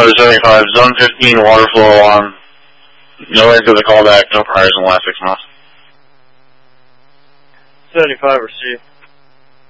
Other 75, Zone 15, water flow alarm. No answer to the callback, no priors in the last 6 months. 75 received.